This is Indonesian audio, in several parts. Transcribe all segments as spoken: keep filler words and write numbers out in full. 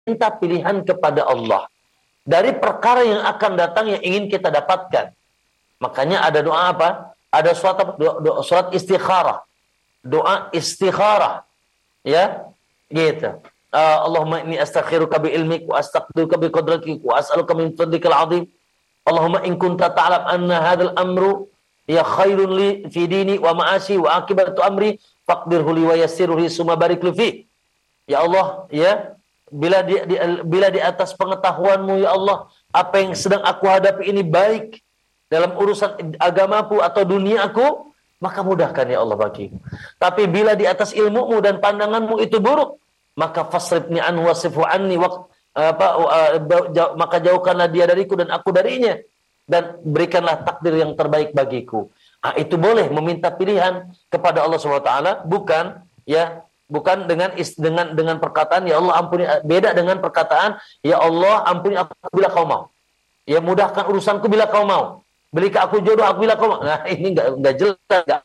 minta pilihan kepada Allah dari perkara yang akan datang yang ingin kita dapatkan. Makanya ada doa apa? Ada surat doa, doa, surat istikharah. Doa istikharah. Ya, gitu. Uh, Allahumma inni astakhiruka bi ilmik wa astaqdiruka bi qudratik wa as'aluka min fadlikal azim. Allahumma in kunta ta'lam anna hadzal amru ya khairun li fi dini wa ma'ashi wa akibatu amri faqdirhu li wa yassirhu li summa barik li fi. Ya Allah, ya, bila di, di bila di atas pengetahuanmu ya Allah, apa yang sedang aku hadapi ini baik dalam urusan agamaku atau duniaku, maka mudahkan ya Allah bagiku. Tapi bila di atas ilmumu dan pandanganmu itu buruk, maka fasrifni anhu wasrifu anni wa apa uh, maka jauhkanlah dia dariku dan aku darinya, dan berikanlah takdir yang terbaik bagiku. Ah, itu boleh meminta pilihan kepada Allah subhanahu wa taala, bukan ya, bukan dengan dengan dengan perkataan ya Allah ampuni, beda dengan perkataan ya Allah ampuni aku bila kau mau. Ya mudahkan urusanku bila kau mau. Berikan aku jodoh aku bila kau mau. Nah, ini enggak enggak jelas enggak.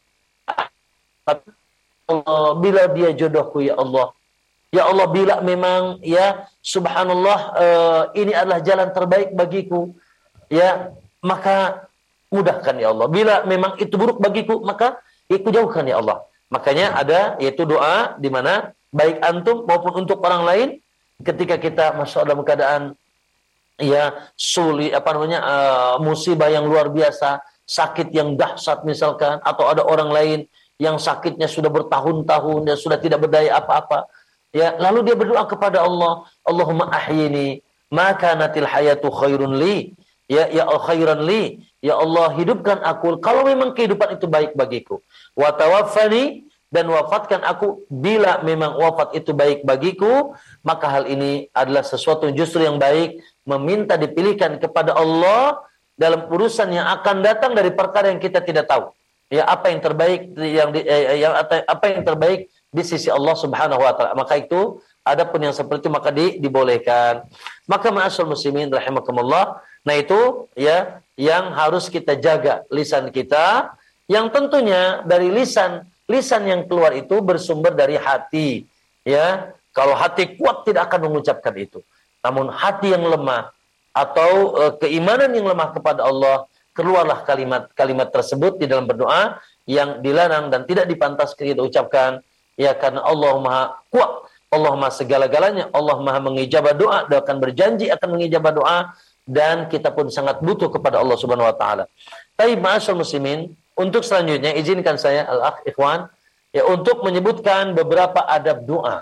Allah, bila dia jodohku ya Allah. Ya Allah, bila memang ya subhanallah uh, ini adalah jalan terbaik bagiku, ya maka mudahkan ya Allah. Bila memang itu buruk bagiku, maka aku jauhkan ya Allah. Makanya ada yaitu doa di mana baik antum maupun untuk orang lain ketika kita masuk dalam keadaan ya sulit apa namanya uh, musibah yang luar biasa, sakit yang dahsyat misalkan, atau ada orang lain yang sakitnya sudah bertahun-tahun dan sudah tidak berdaya apa-apa. Ya, lalu dia berdoa kepada Allah, Allahumma ahyini ma kanatil hayatu khairun li. Ya ya khairan li. Ya Allah, hidupkan aku kalau memang kehidupan itu baik bagiku. Wa tawaffani, dan wafatkan aku bila memang wafat itu baik bagiku. Maka hal ini adalah sesuatu justru yang baik, meminta dipilihkan kepada Allah dalam urusan yang akan datang dari perkara yang kita tidak tahu. Ya, apa yang terbaik yang di, eh, yang apa yang terbaik di sisi Allah Subhanahu wa taala. Maka itu adapun yang seperti itu maka di, dibolehkan. Maka ma'asyiral muslimin rahimakumullah. Nah, itu ya yang harus kita jaga lisan kita, yang tentunya dari lisan lisan yang keluar itu bersumber dari hati. Ya, kalau hati kuat tidak akan mengucapkan itu. Namun hati yang lemah atau e, keimanan yang lemah kepada Allah, keluarlah kalimat-kalimat tersebut di dalam berdoa yang dilarang dan tidak dipantaskan kita ucapkan. Ya, karena Allah Maha kuat, Allah Maha segala-galanya, Allah Maha mengijabah doa, dia akan berjanji akan mengijabah doa, dan kita pun sangat butuh kepada Allah Subhanahu wa taala. Baik, ma'asyiral muslimin, untuk selanjutnya izinkan saya al-akh ikhwan ya untuk menyebutkan beberapa adab doa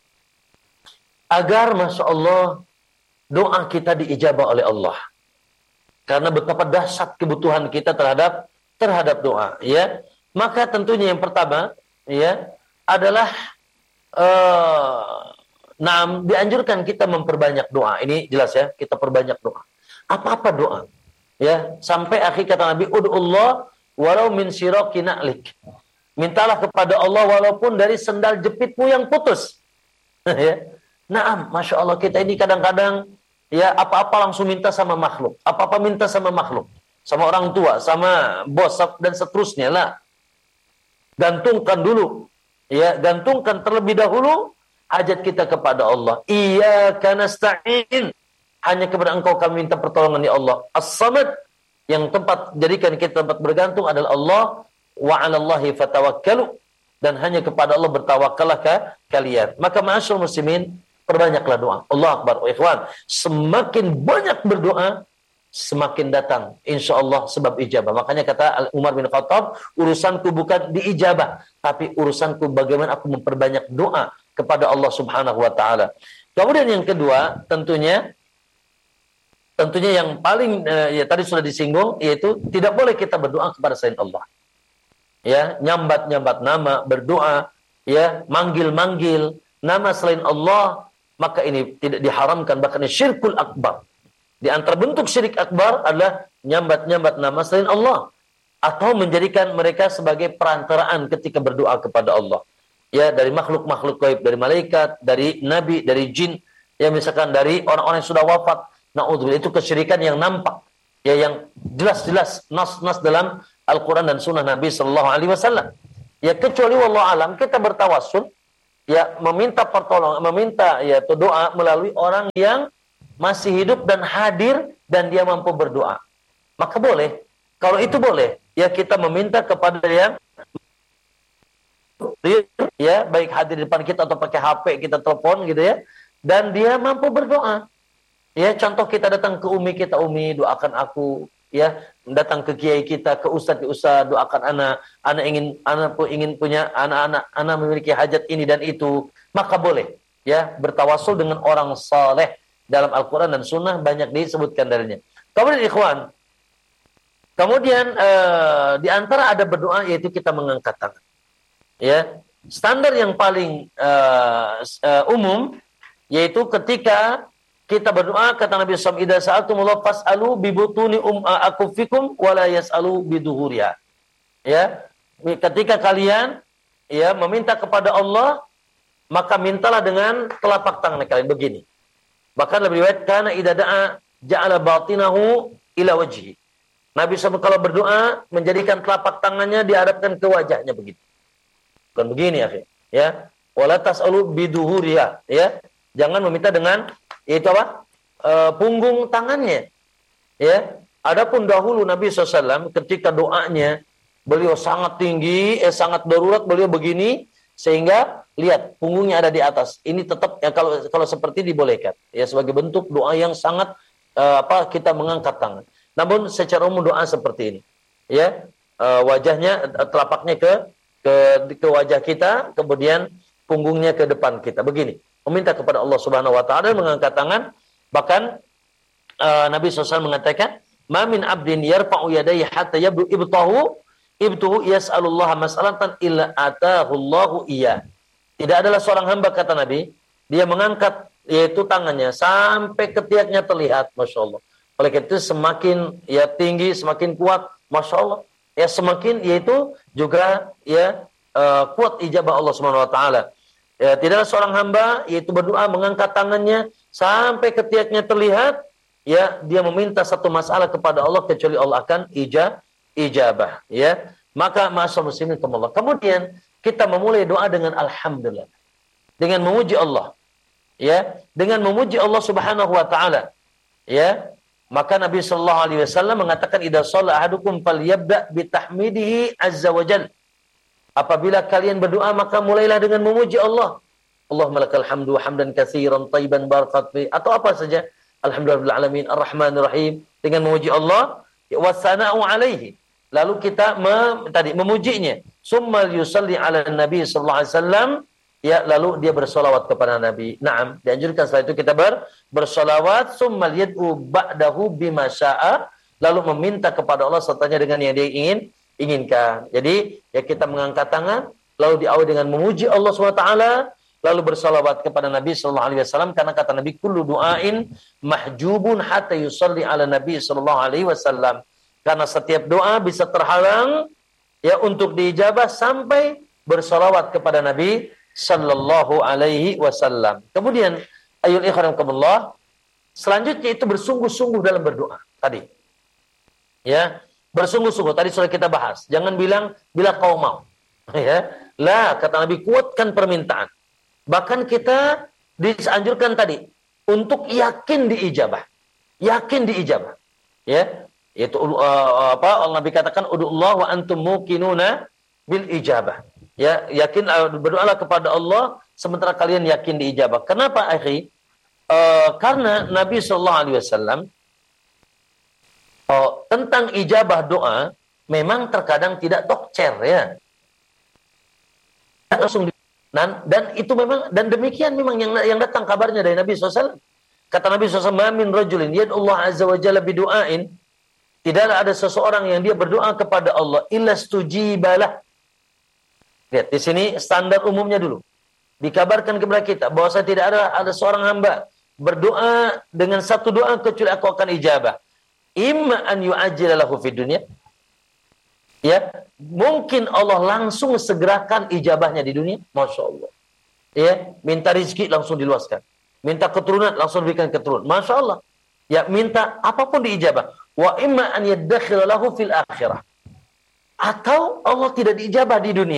agar masya Allah doa kita diijabah oleh Allah. Karena betapa dahsyat kebutuhan kita terhadap terhadap doa, ya. Maka tentunya yang pertama, ya, adalah uh, nah, dianjurkan kita memperbanyak doa. Ini jelas ya, kita perbanyak doa. Apa-apa doa. Ya, sampai akhir kata Nabi, ud'ullah walau min syiraki na'lik. Mintalah kepada Allah walaupun dari sendal jepitmu yang putus. Ya. Naam, masya Allah, kita ini kadang-kadang ya apa-apa langsung minta sama makhluk, apa-apa minta sama makhluk, sama orang tua, sama bos dan seterusnya lah. Gantungkan dulu, ya, gantungkan terlebih dahulu hajat kita kepada Allah. Iyyaka nasta'in, hanya kepada Engkau kami minta pertolongan ya Allah. As-Samad, yang tempat jadikan kita tempat bergantung adalah Allah. Wa 'alallahi fatawakkalu, dan hanya kepada Allah bertawakallah ka, kalian. Maka ma'asyiral muslimin, perbanyaklah doa. Allah Akbar. Ikhwan, semakin banyak berdoa, semakin datang insyaallah sebab ijabah. Makanya kata Umar bin Khattab, urusanku bukan diijabah, tapi urusanku bagaimana aku memperbanyak doa kepada Allah Subhanahu wa taala. Kemudian yang kedua, tentunya tentunya yang paling eh, ya tadi sudah disinggung, yaitu tidak boleh kita berdoa kepada selain Allah. Ya, nyambat-nyambat nama, berdoa, ya, manggil-manggil nama selain Allah, maka ini tidak diharamkan, bahkan syirkul akbar. Di antara bentuk syirik akbar adalah nyambat-nyambat nama selain Allah, atau menjadikan mereka sebagai perantaraan ketika berdoa kepada Allah. Ya, dari makhluk-makhluk gaib, dari malaikat, dari nabi, dari jin, ya misalkan dari orang-orang yang sudah wafat. Na'udzubillah, itu kesyirikan yang nampak, ya, yang jelas-jelas nas-nas dalam Al-Quran dan Sunnah Nabi Sallallahu Alaihi Wasallam. Ya, kecuali wallahu alam kita bertawassul, ya meminta pertolongan, meminta yaitu doa melalui orang yang masih hidup dan hadir dan dia mampu berdoa. Maka boleh. Kalau itu boleh, ya kita meminta kepada yang ya baik hadir di depan kita atau pakai H P kita telepon gitu ya, dan dia mampu berdoa. Ya, contoh kita datang ke umi kita, umi doakan aku, ya, datang ke kiai kita, ke ustaz, ke ustaz doakan anak, anak ingin anak pun ingin punya anak-anak, anak memiliki hajat ini dan itu, maka boleh ya bertawasul dengan orang saleh. Dalam Al-Qur'an dan Sunnah banyak disebutkan darinya. Kemudian ikhwan, kemudian eh, di antara ada berdoa yaitu kita mengangkat tangan. Ya, standar yang paling uh, uh, umum yaitu ketika kita berdoa, kata Nabi sallallahu alaihi wasallam, idza sa'altumullah fas'alu bi butuni um akufikum wa la yas'alu bi duhuriha. Ya, ketika kalian ya meminta kepada Allah, maka mintalah dengan telapak tangan kalian begini. Bahkan lebih riwayat kana idza da'a ja'ala batinahu ila wajhi. Nabi sallallahu alaihi wasallam kalau berdoa menjadikan telapak tangannya dihadapkan ke wajahnya begitu. Bukan begini akhi, ya. Wala tas'alu biduhuriha, ya. Jangan meminta dengan itu apa? E, punggung tangannya. Ya. Adapun dahulu Nabi sallallahu alaihi wasallam ketika doanya beliau sangat tinggi, eh sangat darurat, beliau begini sehingga lihat punggungnya ada di atas. Ini tetap ya kalau kalau seperti dibolehkan. Ya sebagai bentuk doa yang sangat e, apa kita mengangkat tangan. Namun secara umum doa seperti ini. Ya. E, wajahnya telapaknya ke ke ke wajah kita, kemudian punggungnya ke depan kita. Begini, meminta kepada Allah Subhanahu wa taala, mengangkat tangan. Bahkan uh, Nabi sallallahu alaihi wasallam mengatakan, "Ma min 'abdin yarfa'u yadayhi hatta yabdu ibtahu, ibtuhu yas'alullaha mas'alatan illa atahu Allahu iya." Tidak adalah seorang hamba, kata Nabi, dia mengangkat yaitu tangannya sampai ketiaknya terlihat, Masya Allah. Oleh karena itu semakin ya tinggi, semakin kuat, Masya Allah. Ya semakin yaitu juga ya uh, kuat ijabah Allah Subhanahu wa taala. Ya, tidaklah seorang hamba yaitu berdoa mengangkat tangannya sampai ketiaknya terlihat, ya dia meminta satu masalah kepada Allah kecuali Allah akan ijab ijabah, ya. Maka ma'asyiral muslimin Allah. Kemudian kita memulai doa dengan alhamdulillah. Dengan memuji Allah. Ya, dengan memuji Allah Subhanahu wa taala. Ya. Maka Nabi sallallahu alaihi wasallam mengatakan idza shalla ahadukum falyabda bi tahmidihi azza wajal. Apabila kalian berdoa maka mulailah dengan memuji Allah. Allahumma lakal hamdu hamdan katsiran thayyiban barakat fi, atau apa saja. Alhamdulillahil alamin arrahmanir rahim, dengan memuji Allah wa sana'u alaihi. Lalu kita mem, tadi memujinya. Summal yusalli ala nabi sallallahu alaihi wasallam. Ya, lalu dia bersolawat kepada Nabi. Naam, dianjurkan setelah itu kita ber, bersolawat. Summal yad'u ba'dahu bima sya'a. Lalu meminta kepada Allah sertanya dengan yang dia ingin, inginkan. Jadi, ya kita mengangkat tangan. Lalu diawali dengan memuji Allah subhanahu wa taala. Lalu bersolawat kepada Nabi sallallahu alaihi wasallam. Karena kata Nabi, kullu du'ain mahjubun hatta yusalli ala Nabi sallallahu alaihi wasallam. Karena setiap doa bisa terhalang ya untuk diijabah sampai bersolawat kepada Nabi sallallahu alaihi wasallam. Kemudian ayul ikhwanakumullah, selanjutnya itu bersungguh-sungguh dalam berdoa. Tadi. Ya, bersungguh-sungguh tadi sudah kita bahas. Jangan bilang bila kau mau. Ya. La, kata Nabi, kuatkan permintaan. Bahkan kita dianjurkan tadi untuk yakin diijabah. Yakin diijabah. Ya. Yaitu uh, apa Allah Nabi katakan ud'ullah wa antum muqinuna bil ijabah. Ya, yakin berdoalah kepada Allah sementara kalian yakin diijabah. Kenapa, akhi? Uh, karena Nabi sallallahu alaihi wasallam uh, tentang ijabah doa memang terkadang tidak tokcer ya. Langsung di, dan, dan itu memang dan demikian memang yang yang datang kabarnya dari Nabi sallallahu alaihi wasallam. Kata Nabi sallallahu alaihi wasallam, "Min rajulin yad'ullah azza wa jalla bidu'ain." Tidaklah ada seseorang yang dia berdoa kepada Allah illa stujibalah. Lihat, di sini standar umumnya dulu. Dikabarkan kepada kita bahwa saya tidak ada ada seorang hamba berdoa dengan satu doa kecuali aku akan ijabah. Imma an yu'ajjila lahu fid dunya. Ya, mungkin Allah langsung segerakan ijabahnya di dunia, Masya Allah. Ya, minta rezeki langsung diluaskan. Minta keturunan langsung diberikan keturunan. Masya Allah. Ya, minta apapun diijabah. Wa imma an yaddakhila lahu fil akhirah. Atau Allah tidak diijabah di dunia,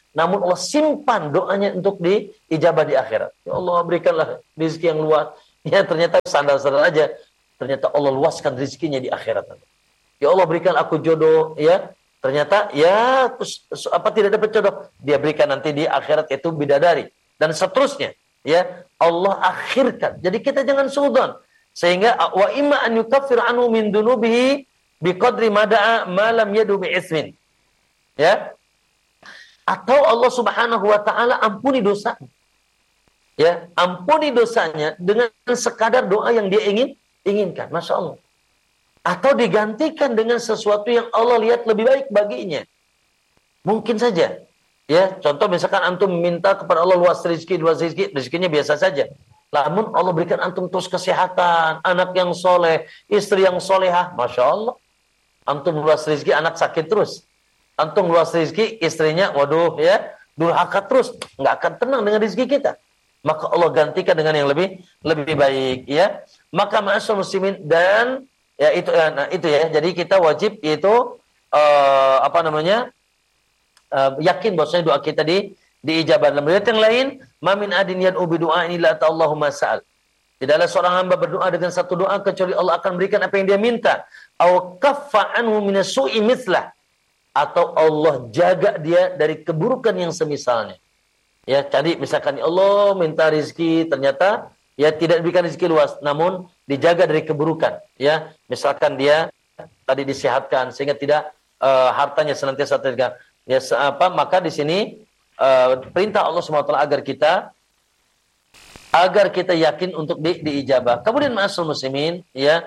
namun Allah simpan doanya untuk diijabah di akhirat. Ya Allah, berikanlah rezeki yang luas. Ya ternyata sandal-sandal aja, ternyata Allah luaskan rezekinya di akhirat. Ya Allah, berikan aku jodoh, ya. Ternyata ya apa tidak dapat jodoh, dia berikan nanti di akhirat itu bidadari dan seterusnya. Ya, Allah akhirkan. Jadi kita jangan suudzon. Sehingga wa imma an yukaffir anhu min dunubihi biqadri mada'a ma lam yadu bi'ismin. Ya. Atau Allah Subhanahu wa taala ampuni dosanya. Ya, ampuni dosanya dengan sekadar doa yang dia ingin inginkan. Masya Allah. Atau digantikan dengan sesuatu yang Allah lihat lebih baik baginya. Mungkin saja. Ya, contoh misalkan antum minta kepada Allah luas rezeki, luas rezeki, rezekinya biasa saja. Namun Allah berikan antum terus kesehatan, anak yang soleh, istri yang solehah. Masya Allah. Antum luas rezeki, anak sakit terus. Antum luas rezeki, istrinya, waduh ya, durhaka terus. Nggak akan tenang dengan rezeki kita. Maka Allah gantikan dengan yang lebih lebih baik, ya. Maka ma'asyarul muslimin, dan ya itu ya, nah, itu ya. Jadi kita wajib itu uh, apa namanya? Uh, yakin bahwasanya doa kita di diijabah. Dalam riwayat yang lain, "Ma min adin yad'u bi du'ain illa ta'allahumma sa'al." Tidaklah seorang hamba berdoa dengan satu doa kecuali Allah akan berikan apa yang dia minta. Aw kaffa anhu min as-su'i mithlah. Atau Allah jaga dia dari keburukan yang semisalnya. Ya, tadi misalkan ya Allah minta rezeki, ternyata ya tidak diberikan rezeki luas, namun dijaga dari keburukan. Ya, misalkan dia tadi disehatkan sehingga tidak uh, hartanya senantiasa terjaga. Ya, apa? Maka di sini uh, perintah Allah subhanahu wa taala agar kita agar kita yakin untuk di, diijabah. Kemudian ma'asyiral muslimin, ya,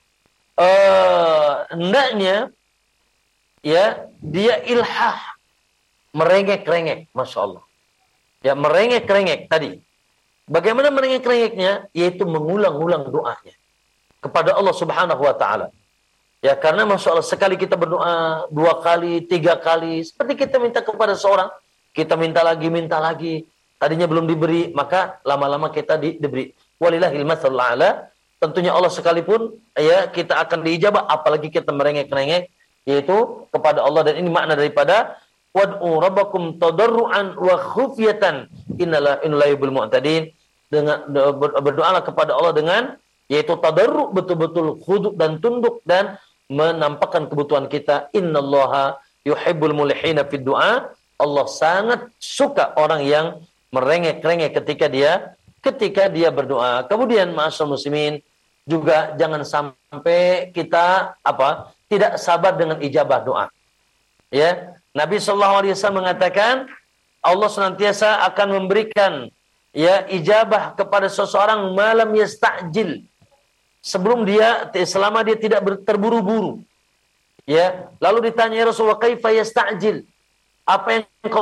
uh, hendaknya ya dia ilhah, merengek-rengek, masya Allah. Ya, merengek-rengek tadi. Bagaimana merengek-rengeknya? Yaitu mengulang-ulang doanya kepada Allah Subhanahu wa taala. Ya, karena masya Allah sekali kita berdoa, dua kali, tiga kali, seperti kita minta kepada seorang, kita minta lagi, minta lagi, tadinya belum diberi, maka lama-lama kita di, diberi. Walillahil matsalul a'la. Tentunya Allah sekalipun ya kita akan diijabah, apalagi kita merengek-rengek, yaitu kepada Allah. Dan ini makna daripada wad'u rabbakum tadarruan wa khufyatan innala inlayubul mu'tadin. Dengan berdoalah kepada Allah dengan yaitu tadarru, betul-betul khudu dan tunduk dan menampakkan kebutuhan kita. Innallaha yuhibbul mulihina fid du'a. Allah sangat suka orang yang merengek-rengek ketika dia ketika dia berdoa. Kemudian ma'asyiral muslimin, juga jangan sampai kita apa? Tidak sabar dengan ijabah doa. Ya, Nabi sallallahu alaihi wasallam mengatakan Allah senantiasa akan memberikan ya ijabah kepada seseorang malam yasta'jil, sebelum dia selama dia tidak terburu-buru. Ya, lalu ditanya, ya Rasulullah, kaifa yasta'jil? Apa yang kau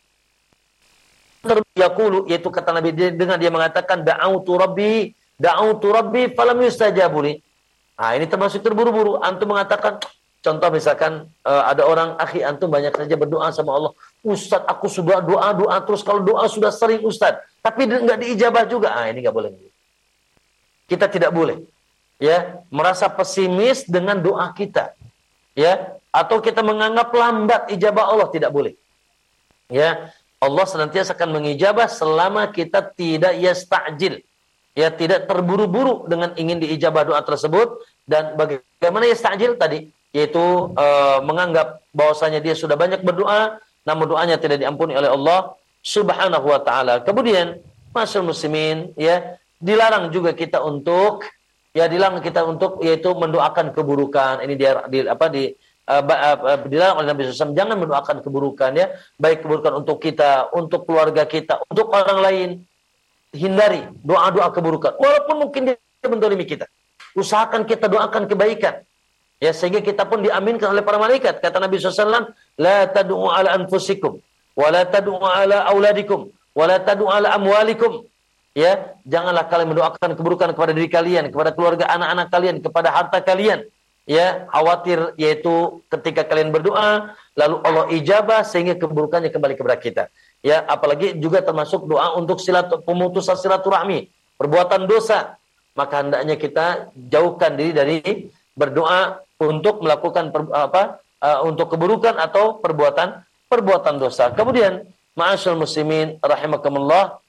yaqulu, yaitu kata Nabi dengan dia mengatakan da'autu rabbi da'autu rabbi falam yustajabu li. Nah, ini termasuk terburu-buru. Antum mengatakan, contoh misalkan uh, ada orang, akhi antum banyak saja berdoa sama Allah. Ustaz, aku sudah doa-doa terus, kalau doa sudah sering Ustaz, tapi enggak diijabah juga. Ah, ini enggak boleh. Kita tidak boleh ya merasa pesimis dengan doa kita. Ya, atau kita menganggap lambat ijabah Allah, tidak boleh. Ya, Allah senantiasa akan mengijabah selama kita tidak yasta'jil. Ya, tidak terburu-buru dengan ingin diijabah doa tersebut. Dan bagaimana yasta'jil tadi, yaitu e, menganggap bahwasanya dia sudah banyak berdoa, namun doanya tidak diampuni oleh Allah Subhanahu wa taala. Kemudian, ma'asyiral muslimin, ya, dilarang juga kita untuk ya dilarang kita untuk yaitu mendoakan keburukan. Ini dia di apa di uh, uh, dilarang oleh Nabi shallallahu alaihi wasallam, jangan mendoakan keburukan, ya, baik keburukan untuk kita, untuk keluarga kita, untuk orang lain. Hindari doa-doa keburukan, walaupun mungkin dia mendolimi kita. Usahakan kita doakan kebaikan, ya, sehingga kita pun diaminkan oleh para malaikat. Kata Nabi shallallahu alaihi wasallam, la tad'u ala anfusikum, wa la tad'u ala auladikum, wa la tad'u ala amwalikum. Ya, janganlah kalian mendoakan keburukan kepada diri kalian, kepada keluarga anak-anak kalian, kepada harta kalian. Ya, khawatir yaitu ketika kalian berdoa, lalu Allah ijabah sehingga keburukannya kembali kepada kita. Ya, apalagi juga termasuk doa untuk silat, pemutusan silaturahmi, perbuatan dosa. Maka hendaknya kita jauhkan diri dari berdoa untuk melakukan per, apa uh, untuk keburukan atau perbuatan perbuatan dosa. Kemudian Ma'asyal muslimin rahimakumullah,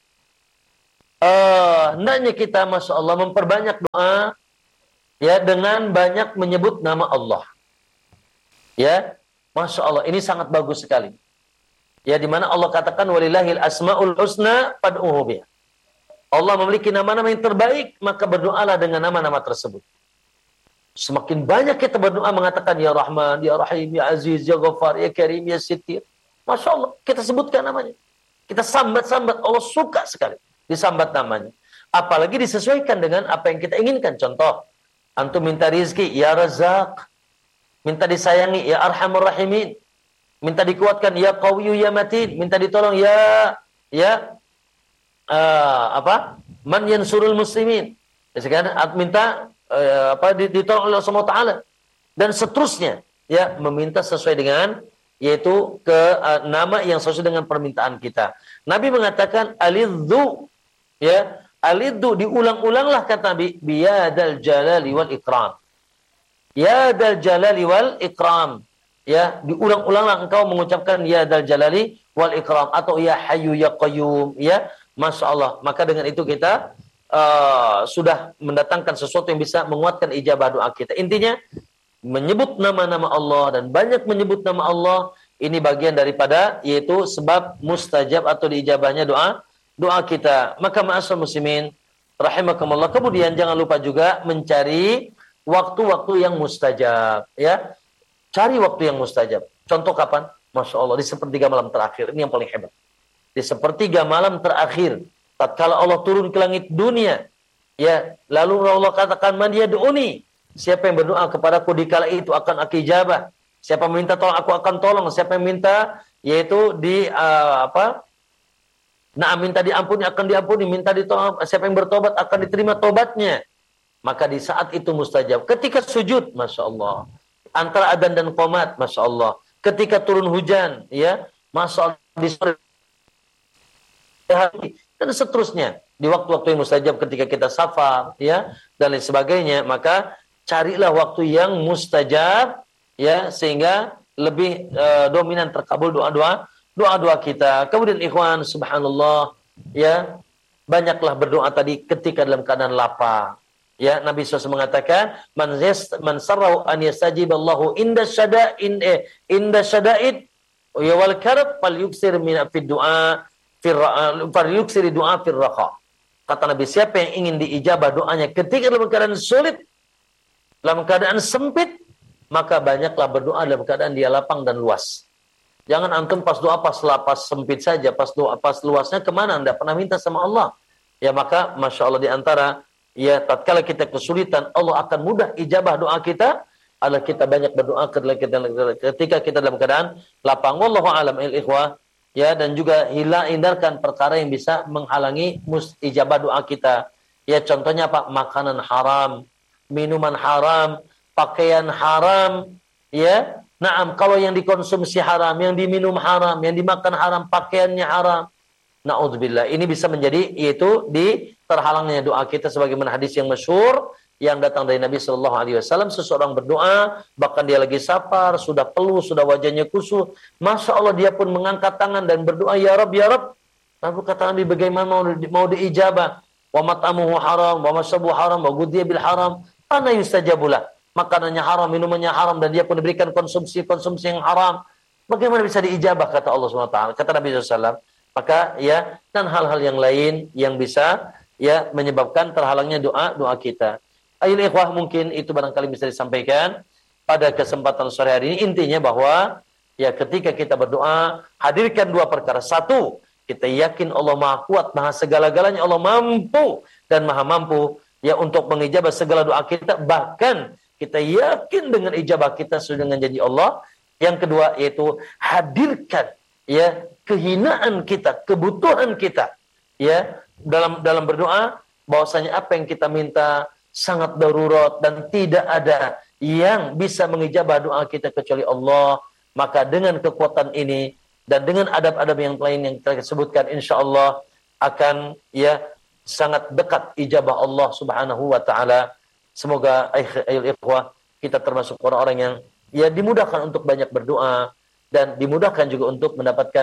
uh, hendaknya kita Masya Allah memperbanyak doa ya dengan banyak menyebut nama Allah. Ya, Masya Allah, ini sangat bagus sekali. Ya, di mana Allah katakan walillahil asmaul husna fad'uhu biha. Allah memiliki nama-nama yang terbaik, maka berdoalah dengan nama-nama tersebut. Semakin banyak kita berdoa mengatakan ya Rahman, ya Rahim, ya Aziz, ya Ghaffar, ya Karim, ya Sittir. Masya Allah, kita sebutkan namanya. Kita sambat-sambat, Allah suka sekali disambat namanya. Apalagi disesuaikan dengan apa yang kita inginkan. Contoh, antum minta rizki, ya Razak. Minta disayangi, ya Arhamur Rahimin. Minta dikuatkan, ya Qawiyyu, ya Matin. Minta ditolong, ya ya uh, apa? Man yansurul muslimin. Sekarang minta uh, apa ditolong oleh Allah Subhanahu wa taala dan seterusnya, ya, meminta sesuai dengan yaitu ke uh, nama yang sesuai dengan permintaan kita. Nabi mengatakan alidzu, ya, alidzu diulang-ulanglah kata Nabi, biyadal jalali wal ikram. Ya dal jalali wal ikram. Ya, diulang-ulanglah engkau mengucapkan ya dal jalali wal ikram atau ya hayyu ya qayyum, ya. Masya Allah. Maka dengan itu kita uh, sudah mendatangkan sesuatu yang bisa menguatkan ijabah doa kita. Intinya menyebut nama-nama Allah dan banyak menyebut nama Allah ini bagian daripada yaitu sebab mustajab atau diijabahnya doa doa kita. Maka ma'asal muslimin rahimakumullah, kemudian jangan lupa juga mencari waktu-waktu yang mustajab, ya. Cari waktu yang mustajab. Contoh kapan? Masya Allah, di sepertiga malam terakhir. Ini yang paling hebat. Di sepertiga malam terakhir, tatkala Allah turun ke langit dunia, ya, lalu Allah katakan man yad'uni, siapa yang berdoa kepadaku di kala itu akan aku ijabah. Siapa yang minta tolong aku akan tolong. Siapa yang minta yaitu di uh, apa? Nah, minta diampuni akan diampuni, minta ditolong. Siapa yang bertobat akan diterima tobatnya. Maka di saat itu mustajab. Ketika sujud, Masya Allah, antara adzan dan qomat, Masya Allah. Ketika turun hujan, ya, Masya Allah, di sore hari dan seterusnya. Di waktu-waktu yang mustajab ketika kita safar, ya, dan lain sebagainya. Maka carilah waktu yang mustajab, ya, sehingga lebih uh, dominan terkabul doa-doa doa-doa kita. Kemudian ikhwan, subhanallah, ya, banyaklah berdoa tadi ketika dalam keadaan lapar. Ya, Nabi shallallahu alaihi wasallam mengatakan man yas man sarrahu an yastajiballahu inda syada'in eh, inda syada'id ya wal karb fal yuksir min fi du'a fi fal yuksir du'a fi raha. Kata Nabi, siapa yang ingin diijabah doanya ketika dalam keadaan sulit, dalam keadaan sempit, maka banyaklah berdoa dalam keadaan dia lapang dan luas. Jangan antum pas doa pas lapas sempit saja, pas doa pas luasnya kemana Anda pernah minta sama Allah. Ya, maka Masya Allah, di antara ya tatkala kita kesulitan, Allah akan mudah ijabah doa kita adalah kita banyak berdoa ketika kita dalam keadaan lapang. Wallahu a'lam il ikhwah, ya, dan juga hilang hindarkan perkara yang bisa menghalangi mus ijabah doa kita. Ya, contohnya apa? Makanan haram, minuman haram, pakaian haram, ya. Naam, kalau yang dikonsumsi haram, yang diminum haram, yang dimakan haram, pakaiannya haram. Na'udzubillah, ini bisa menjadi yaitu di terhalangnya doa kita, sebagaimana hadis yang masyhur yang datang dari Nabi Shallallahu Alaihi Wasallam. Seseorang berdoa, bahkan dia lagi safar, sudah peluh, sudah wajahnya kusut, Masya Allah, dia pun mengangkat tangan dan berdoa, ya Rabb, ya Rabb. Lalu kata Nabi, bagaimana mau, di, mau diijabah? Wa mat'amuhu haram, wa masyabuhu haram, wa ghudhiya bil haram, ana yustajabulah. Makanannya haram, minumannya haram, dan dia pun diberikan konsumsi-konsumsi yang haram. Bagaimana bisa diijabah, kata Allah subhanahu wa taala, kata Nabi shallallahu alaihi wasallam. Maka ya, dan hal-hal yang lain yang bisa ya menyebabkan terhalangnya doa doa kita. Ayo ikhwah, mungkin itu barangkali bisa disampaikan pada kesempatan sore hari ini. Intinya bahwa ya ketika kita berdoa, hadirkan dua perkara. Satu, kita yakin Allah Maha Kuat, Maha segala-galanya, Allah mampu dan Maha mampu ya untuk mengijabah segala doa kita. Bahkan kita yakin dengan ijabah kita sesuai dengan janji Allah. Yang kedua yaitu hadirkan ya kehinaan kita, kebutuhan kita, ya, dalam dalam berdoa, bahwasanya apa yang kita minta sangat darurat dan tidak ada yang bisa mengijabah doa kita kecuali Allah. Maka dengan kekuatan ini dan dengan adab-adab yang lain yang kita sebutkan, insya Allah akan ya sangat dekat ijabah Allah Subhanahu wa taala. Semoga ayol ikhwah kita termasuk orang-orang yang ya dimudahkan untuk banyak berdoa dan dimudahkan juga untuk mendapatkan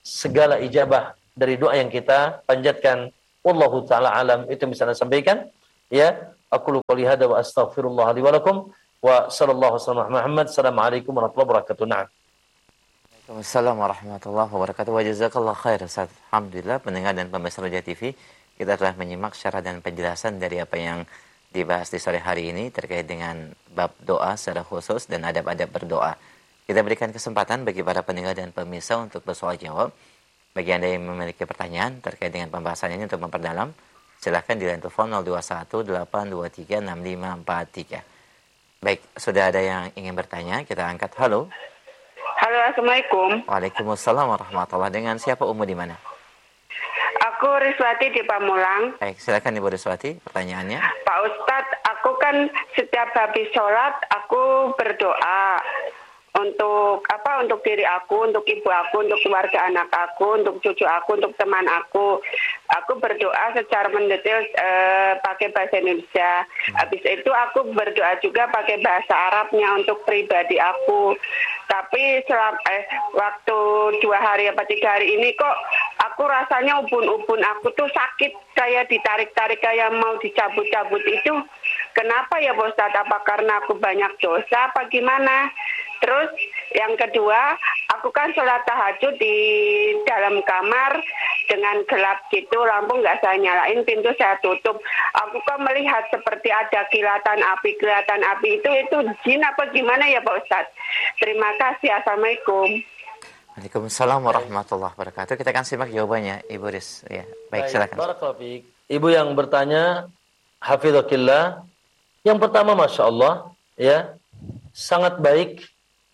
segala ijabah dari doa yang kita panjatkan. Wallahu taala alam. Itu yang bisa saya sampaikan. Ya, aku qouli hada wa astaghfirullah li wa lakum wa sallallahu alaihi wasallam Muhammad. Assalamualaikum warahmatullahi wabarakatuh. Na'am. Waalaikumsalam warahmatullahi wabarakatuh. Wa jazakallahu khair Ustaz. Alhamdulillah pendengar dan pemirsa Roja T V, kita telah menyimak syarah dan penjelasan dari apa yang dibahas di sore hari ini terkait dengan bab doa secara khusus dan adab-adab berdoa. Kita berikan kesempatan bagi para pendengar dan pemirsa untuk bersoal jawab. Bagi Anda yang memiliki pertanyaan terkait dengan pembahasan ini untuk memperdalam, silakan di line telepon nol dua satu delapan dua tiga enam lima empat tiga. Baik, sudah ada yang ingin bertanya, kita angkat. Halo. Halo, Assalamualaikum. Waalaikumsalam warahmatullahi. Dengan siapa, Umu, di mana? Aku Riswati di Pamulang. Baik, silakan Ibu Riswati, pertanyaannya. Pak Ustadz, aku kan setiap habis sholat, aku berdoa. Untuk apa? Untuk diri aku, untuk ibu aku, untuk keluarga anak aku, untuk cucu aku, untuk teman aku. Aku berdoa secara mendetail eh, pakai bahasa Indonesia. Habis itu aku berdoa juga pakai bahasa Arabnya untuk pribadi aku. Tapi selam, eh, waktu dua hari atau tiga hari ini kok aku rasanya ubun-ubun aku tuh sakit, kayak ditarik-tarik, kayak mau dicabut-cabut itu. Kenapa ya Pak Ustadz? Apa karena aku banyak dosa apa gimana? Terus yang kedua, aku kan sholat tahajud di dalam kamar dengan gelap gitu, lampu nggak saya nyalain, pintu saya tutup. Aku kan melihat seperti ada kilatan api, kilatan api itu itu jin apa gimana ya Pak Ustadz? Terima kasih, Assalamualaikum. Waalaikumsalam warahmatullahi wabarakatuh. Kita akan simak jawabannya, Ibu Riz. Ya, baik, silakan. Barakallahu fiik. Ibu yang bertanya, hafizakillah. Yang pertama, masya Allah, ya, sangat baik.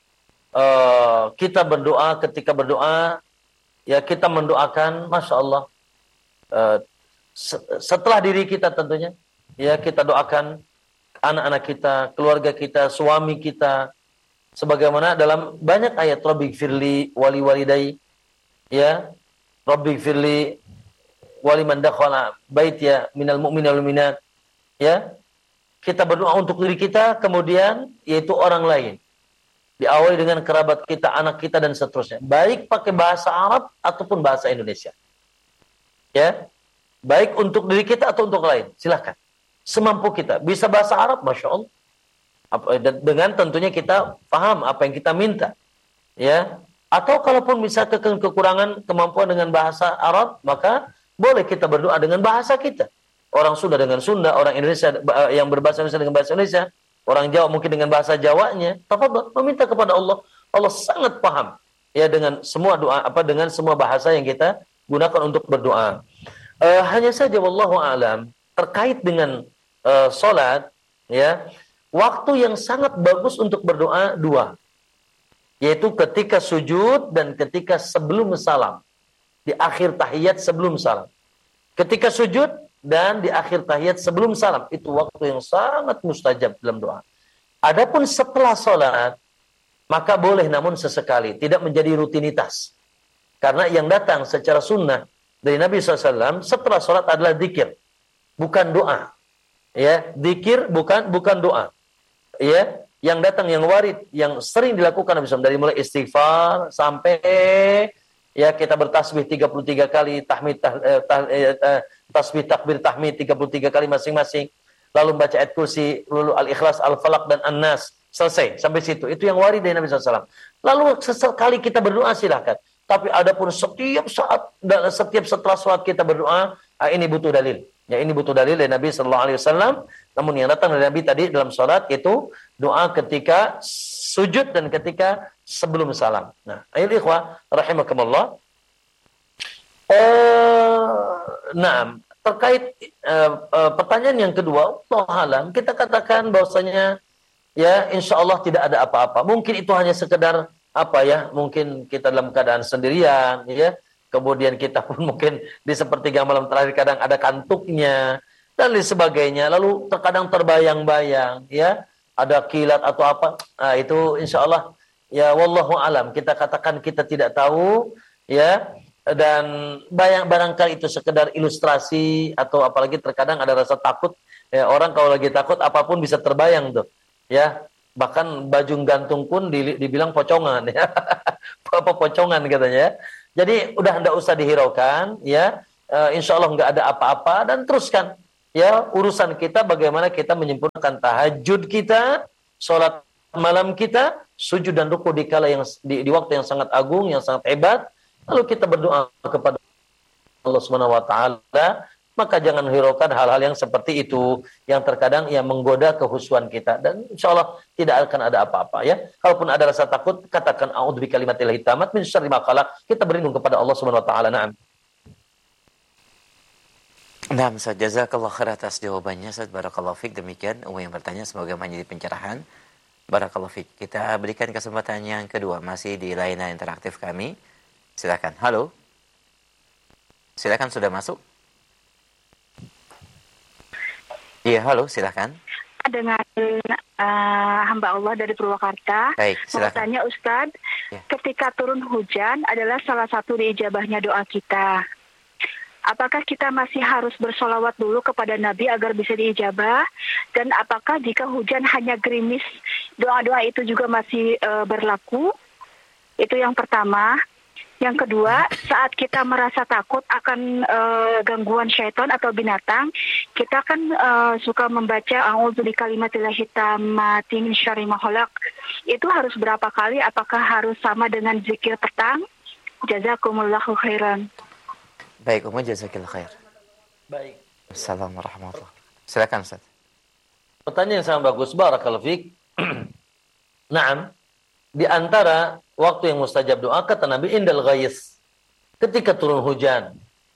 Uh, kita berdoa, ketika berdoa ya kita mendoakan, masya Allah, uh, se- setelah diri kita tentunya, ya kita doakan anak-anak kita, keluarga kita, suami kita, sebagaimana dalam banyak ayat, Rabbi firli wali walidai, ya Rabbi firli wali man dakhala bait ya minal mu'min wal minat, ya kita berdoa untuk diri kita, kemudian yaitu orang lain. Diawali dengan kerabat kita, anak kita, dan seterusnya. Baik pakai bahasa Arab ataupun bahasa Indonesia. Ya, baik untuk diri kita atau untuk lain. Silahkan. Semampu kita. Bisa bahasa Arab, Masya Allah. Dengan tentunya kita paham apa yang kita minta. Ya, atau kalaupun bisa ke- kekurangan kemampuan dengan bahasa Arab, maka boleh kita berdoa dengan bahasa kita. Orang Sunda dengan Sunda, orang Indonesia yang berbahasa Indonesia dengan bahasa Indonesia. Orang Jawa mungkin dengan bahasa Jawanya, tafadhol meminta kepada Allah. Allah sangat paham ya dengan semua doa, apa dengan semua bahasa yang kita gunakan untuk berdoa. Uh, hanya saja wallahu alam terkait dengan uh, salat, ya waktu yang sangat bagus untuk berdoa dua, yaitu ketika sujud dan ketika sebelum salam, di akhir tahiyat sebelum salam. Ketika sujud dan di akhir tahiyat sebelum salam, itu waktu yang sangat mustajab dalam doa. Adapun setelah sholat, maka boleh namun sesekali, tidak menjadi rutinitas. Karena yang datang secara sunnah dari Nabi shallallahu alaihi wasallam setelah sholat adalah zikir, bukan doa. Ya, zikir bukan bukan doa. Ya, yang datang yang warid, yang sering dilakukan Nabi shallallahu alaihi wasallam dari mulai istighfar sampai ya kita bertasbih tiga puluh tiga kali, tahmid tah, eh, tah, eh, tasbih takbir tahmid tiga puluh tiga kali masing-masing, lalu baca ayat kursi, lalu al-ikhlas, al-falaq dan an-nas, selesai sampai situ. Itu yang warid dari Nabi shallallahu alaihi wasallam. Lalu sesekali kita berdoa silahkan. Tapi adapun setiap saat dan setiap setelah sholat kita berdoa, ini butuh dalil. Ya, ini butuh dalil dari Nabi sallallahu alaihi wasallam. Namun yang datang dari Nabi tadi dalam sholat itu doa ketika sujud dan ketika sebelum salam. Nah, ayol ikhwah rahimakumullah. Eh, nah, terkait eh, eh, pertanyaan yang kedua, Allah alam, kita katakan bahwasanya ya insya Allah tidak ada apa-apa. Mungkin itu hanya sekedar apa ya? Mungkin kita dalam keadaan sendirian, ya. Kemudian kita pun mungkin di sepertiga malam terakhir kadang ada kantuknya dan lain sebagainya. Lalu terkadang terbayang-bayang, ya, ada kilat atau apa. Nah, itu insya Allah ya wallahu alam. Kita katakan kita tidak tahu, ya. Dan bayang barangkali itu sekedar ilustrasi atau apalagi terkadang ada rasa takut. Ya, orang kalau lagi takut apapun bisa terbayang tuh, ya. Bahkan baju gantung pun dibilang pocongan ya. Apa pocongan katanya. Jadi udah enggak usah dihiraukan ya. E, insya Allah enggak ada apa-apa dan teruskan ya urusan kita bagaimana kita menyempurnakan tahajud kita, sholat malam kita, sujud dan ruku di kala yang di, di waktu yang sangat agung, yang sangat hebat. Lalu kita berdoa kepada Allah Subhanahu wa taala, maka jangan hiraukan hal-hal yang seperti itu yang terkadang yang menggoda kehusuan kita dan insya Allah tidak akan ada apa-apa ya. Kalaupun ada rasa takut, katakan a'udzu bikalimatillahi tammat min syarri ma khalaq. Kita berlindung kepada Allah Subhanahu wa taala. Naam. Nah, Ustaz, jazakallah khair atas jawabannya, Ustaz. Barakallahu fiik. Demikian umum yang bertanya, semoga menjadi pencerahan. Barakallahu fiik. Kita berikan kesempatan yang kedua masih di layanan interaktif kami. Silakan. Halo. Silakan, sudah masuk. Iya, halo, silakan. Dengan uh, hamba Allah dari Purwakarta. Baik, silakan. Mau tanya Ustadz, ya. Ketika turun hujan adalah salah satu diijabahnya doa kita. Apakah kita masih harus bersolawat dulu kepada Nabi agar bisa diijabah? Dan apakah jika hujan hanya gerimis, doa-doa itu juga masih uh, berlaku? Itu yang pertama. Yang kedua, saat kita merasa takut akan uh, gangguan syaitan atau binatang, kita kan uh, suka membaca a'udzu bikalimatillahi tammati min syarri ma khalaq. Itu harus berapa kali? Apakah harus sama dengan zikir petang? Jazakumullahu khairan. Baik, Umar, jazakillah khair. Baik. Assalamualaikum warahmatullahi wabarakatuh. Silakan, Ustaz. Pertanyaan yang sangat bagus. Barakallahu fiik. Naam. Di antara waktu yang mustajab doa kata Nabi indal ghais, ketika turun hujan.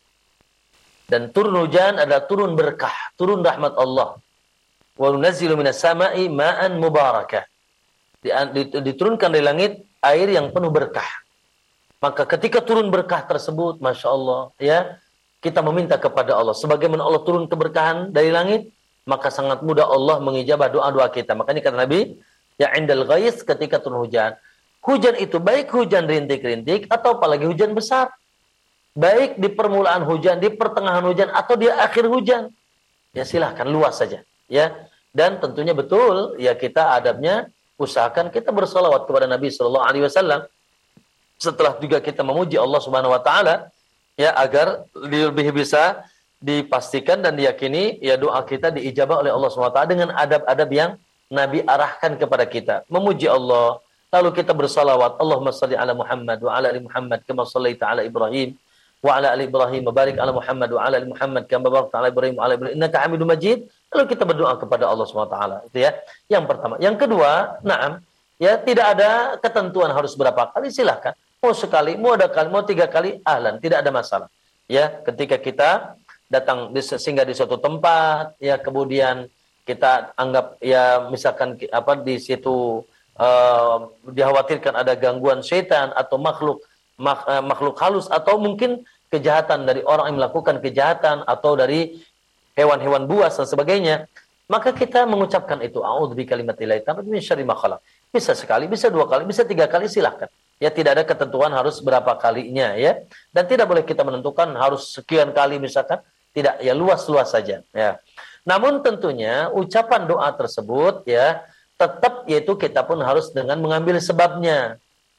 Dan turun hujan adalah turun berkah, turun rahmat Allah. Wa nunazzilu minas sama'i ma'an mubarakah. Diturunkan dari langit air yang penuh berkah. Maka ketika turun berkah tersebut, Masya Allah, ya, kita meminta kepada Allah. Sebagaimana Allah turun keberkahan dari langit, maka sangat mudah Allah mengijabah doa-doa kita. Makanya kata Nabi, ya indal ghais, ketika turun hujan. Hujan itu baik hujan rintik-rintik atau apalagi hujan besar. Baik di permulaan hujan, di pertengahan hujan atau di akhir hujan. Ya silahkan luas saja, ya. Dan tentunya betul ya kita adabnya usahakan kita bersolawat kepada Nabi sallallahu alaihi wasallam. Setelah juga kita memuji Allah Subhanahu wa taala ya agar lebih bisa dipastikan dan diyakini ya doa kita diijabah oleh Allah Subhanahu wa taala dengan adab-adab yang Nabi arahkan kepada kita. Memuji Allah, lalu kita bersalawat, Allahumma salli ala Muhammad wa ala ali Muhammad kama sallaita ala Ibrahim wa ala ali Ibrahim wa barik ala Muhammad wa ala ali Muhammad kama barakta ala Ibrahim wa ala ali Ibrahim innaka Hamidum Majid. Lalu kita berdoa kepada Allah Subhanahu wa taala. Itu ya. Yang pertama. Yang kedua, na'am, ya tidak ada ketentuan harus berapa kali, silakan. Mau sekali, mau ada kali, mau tiga kali, ahlan, tidak ada masalah. Ya, ketika kita datang di, singgah di suatu tempat, ya kemudian kita anggap ya misalkan apa di situ uh, dikhawatirkan ada gangguan setan atau makhluk mak, uh, makhluk halus atau mungkin kejahatan dari orang yang melakukan kejahatan atau dari hewan-hewan buas dan sebagainya, maka kita mengucapkan itu a'udzu bikalimatillahi tammati min syarri ma khalaq. Bisa sekali, bisa dua kali, bisa tiga kali, silahkan. Ya tidak ada ketentuan harus berapa kalinya ya. Dan tidak boleh kita menentukan harus sekian kali misalkan, tidak, ya luas-luas saja ya. Namun tentunya ucapan doa tersebut ya tetap yaitu kita pun harus dengan mengambil sebabnya.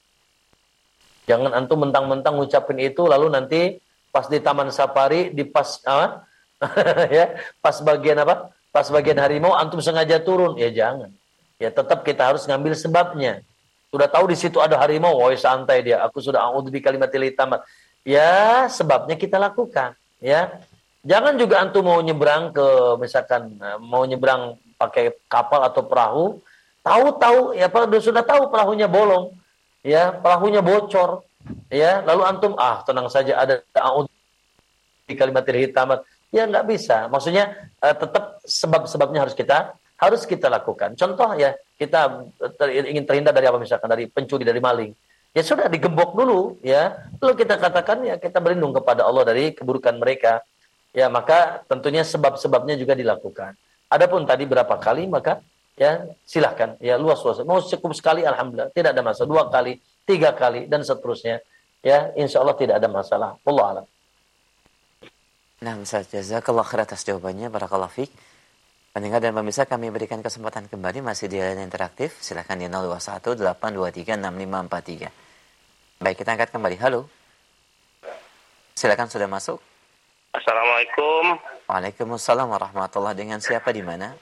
Jangan antum mentang-mentang ngucapin itu lalu nanti pas di taman safari di pas ah, ya, pas bagian apa? Pas bagian harimau antum sengaja turun, ya jangan. Ya tetap kita harus ngambil sebabnya. Sudah tahu di situ ada harimau, woi santai dia. Aku sudah a'udzu bikalimatillahi tammat. Ya, sebabnya kita lakukan, ya. Jangan juga antum mau nyebrang ke misalkan mau nyebrang pakai kapal atau perahu, tahu-tahu ya Pak sudah tahu perahunya bolong, ya, perahunya bocor, ya. Lalu antum ah tenang saja ada a'udzu bikalimatillahi tammat. Ya enggak bisa. Maksudnya uh, tetap sebab-sebabnya harus kita harus kita lakukan. Contoh ya, kita ter, ingin terhindar dari apa misalkan dari pencuri, dari maling. Ya sudah digembok dulu ya. Lalu kita katakan ya kita berlindung kepada Allah dari keburukan mereka. Ya maka tentunya sebab-sebabnya juga dilakukan. Adapun tadi berapa kali maka ya silahkan ya luas-luas. Mau cukup sekali alhamdulillah, tidak ada masalah. Dua kali, tiga kali dan seterusnya. Ya insya Allah tidak ada masalah. Wallahu a'lam. Nah, Ustaz, jazakallah khair atas jawabannya, barakallahu fiik. Pendengar dan pemirsa, kami berikan kesempatan kembali masih di line interaktif. Silakan di nol dua satu delapan dua tiga enam lima empat tiga. Baik, kita angkat kembali. Halo. Silakan, sudah masuk. Assalamualaikum. Waalaikumsalam warahmatullahi. Dengan siapa di mana?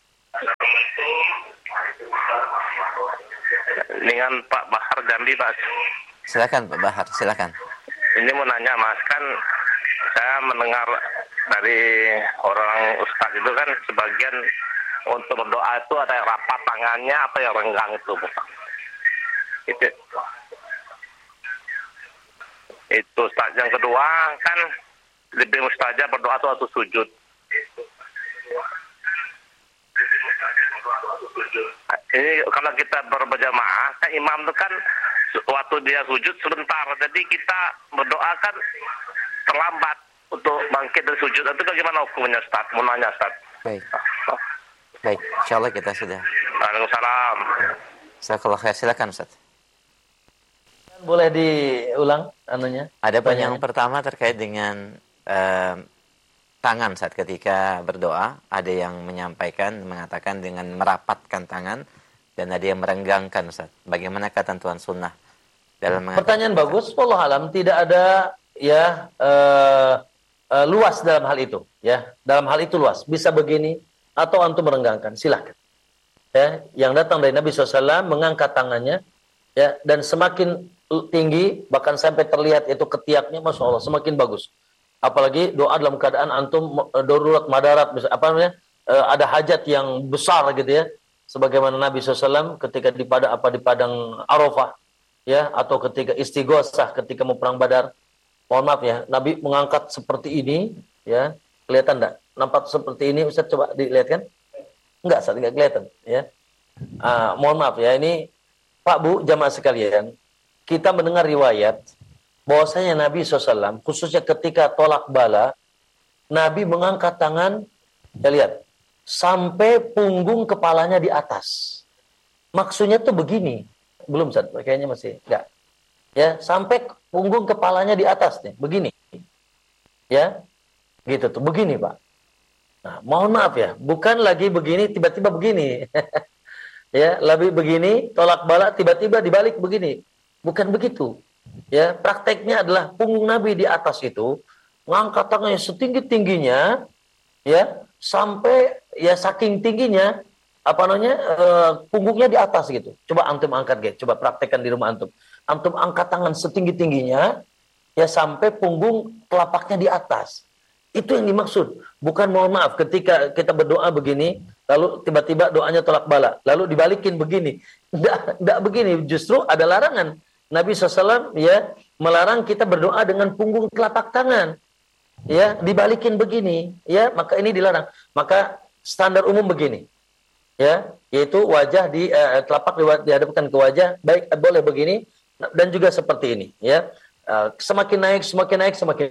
Dengan Pak Bahar Jambi, Pak. Silakan Pak Bahar, silakan. Ini mau nanya, Mas, kan saya mendengar dari orang ustaz itu kan sebagian untuk berdoa itu ada yang rapat tangannya, apa yang renggang itu, Bu. Itu. Itu Ustaz. Yang kedua kan lebih mustajab berdoa itu waktu sujud. Ini kalau kita berjamaah, kan imam itu kan waktu dia sujud sebentar, jadi kita berdoa kan terlambat untuk bangkit dari sujud. Itu bagaimana hukumnya, Ustaz? Mau nanya, Ustaz. Baik. Baik, insyaallah kita sudah. Waalaikumsalam. Jazakallahu khair, silakan Ustaz. Boleh diulang anunya? Ada poin yang pertama terkait dengan eh, tangan saat ketika berdoa. Ada yang menyampaikan, mengatakan dengan merapatkan tangan, dan ada yang merenggangkan, Ustaz. Bagaimana ketentuan sunnah dalam mengatakan? Pertanyaan bagus. Wallahu alam, tidak ada ya uh, uh, luas dalam hal itu. Ya, dalam hal itu luas. Bisa begini atau antum merenggangkan, silahkan. Ya, yang datang dari Nabi shallallahu alaihi wasallam mengangkat tangannya, ya, dan semakin tinggi bahkan sampai terlihat itu ketiaknya, masya Allah, semakin bagus. Apalagi doa dalam keadaan antum darurat madarat, apa namanya, uh, ada hajat yang besar gitu ya. Sebagaimana Nabi shallallahu alaihi wasallam ketika di pada apa di padang Arafah, ya, atau ketika istighosah ketika mau perang Badar. Mohon maaf ya, Nabi mengangkat seperti ini, ya, kelihatan enggak? Nampak seperti ini, Ustaz, coba dilihat kan? Enggak, Ustaz, enggak kelihatan, ya. Ah, mohon maaf ya, ini Pak Bu, jamaah sekalian, kita mendengar riwayat bahwasanya Nabi shallallahu alaihi wasallam khususnya ketika tolak bala, Nabi mengangkat tangan, ya lihat, sampai punggung kepalanya di atas. Maksudnya tuh begini. Belum, Ustaz, kayaknya masih enggak. Ya, sampai punggung kepalanya di atas nih, begini. Ya. Gitu tuh, begini, Pak. Nah, mohon maaf ya, bukan lagi begini tiba-tiba begini. Ya, lebih begini, tolak bala tiba-tiba dibalik begini. Bukan begitu. Ya, prakteknya adalah punggung Nabi di atas itu, ngangkat tangannya setinggi-tingginya, ya, sampai ya saking tingginya apa namanya uh, punggungnya di atas gitu. Coba antum angkat, guys. Coba praktekkan di rumah antum. Antum angkat tangan setinggi-tingginya ya sampai punggung telapaknya di atas. Itu yang dimaksud. Bukan, mohon maaf, ketika kita berdoa begini lalu tiba-tiba doanya tolak bala, lalu dibalikin begini. Enggak, enggak begini. Justru ada larangan. Nabi shallallahu alaihi wasallam ya melarang kita berdoa dengan punggung telapak tangan. Ya, dibalikin begini, ya, maka ini dilarang. Maka standar umum begini. Ya, yaitu wajah di uh, telapak dihadapkan ke wajah, baik uh, boleh begini dan juga seperti ini, ya. Uh, semakin naik, semakin naik, semakin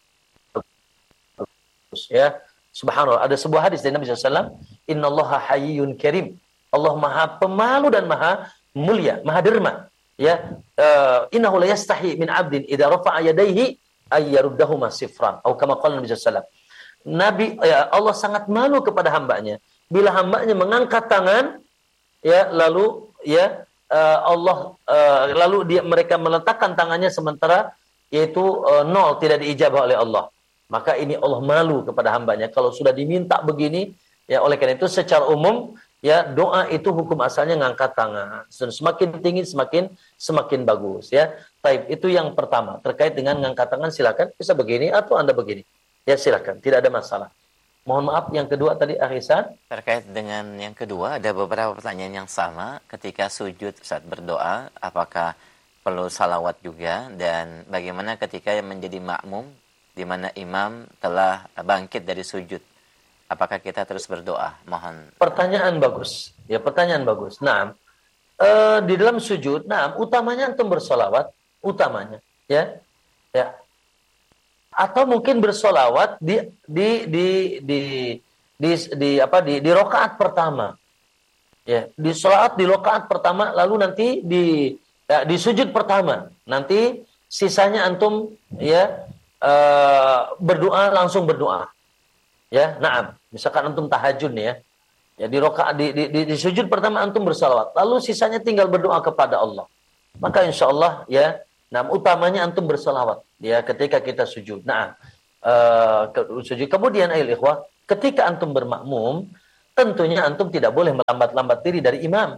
bagus, ya. Subhanallah, ada sebuah hadis dari Nabi shallallahu alaihi wasallam, innallaha hayyun karim. Allah Maha pemalu dan Maha mulia, Maha derma. Ya, uh, innahu la yastahi min 'abdin idza rafa'a yadayhi ay yaruddahuma sifran. Atau kama qala Nabi shallallahu alaihi wasallam. Nabi ya, Allah sangat malu kepada hambanya bila hambanya mengangkat tangan, ya, lalu ya uh, Allah uh, lalu dia mereka meletakkan tangannya sementara yaitu uh, nol, tidak diijabah oleh Allah. Maka ini Allah malu kepada hambanya kalau sudah diminta begini, ya. Oleh karena itu secara umum ya doa itu hukum asalnya ngangkat tangan. Semakin tinggi semakin semakin bagus, ya. Taib, itu yang pertama terkait dengan ngangkat tangan. Silakan bisa begini atau Anda begini. Ya silakan, tidak ada masalah. Mohon maaf, yang kedua tadi Ahsan. Terkait dengan yang kedua, ada beberapa pertanyaan yang sama ketika sujud saat berdoa, apakah perlu salawat juga, dan bagaimana ketika menjadi makmum di mana imam telah bangkit dari sujud, apakah kita terus berdoa? Mohon. Pertanyaan bagus. Ya, pertanyaan bagus. Nah, e, di dalam sujud, nah, utamanya antum bersolawat, utamanya, ya. Ya. Atau mungkin bersolawat di di di di di, di apa di di rakaat pertama, ya, di solawat di rakaat pertama, lalu nanti di ya, di sujud pertama, nanti sisanya antum ya uh, berdoa, langsung berdoa, ya. Nah, misalkan antum tahajud nih, ya, Ya di rakaat di, di, di, di sujud pertama antum bersalawat, lalu sisanya tinggal berdoa kepada Allah. Maka insya Allah ya, nah utamanya antum bersalawat ya ketika kita sujud. Nah, uh, ke, sujud. Kemudian ayol ikhwah, ketika antum bermakmum, tentunya antum tidak boleh melambat-lambat diri dari imam.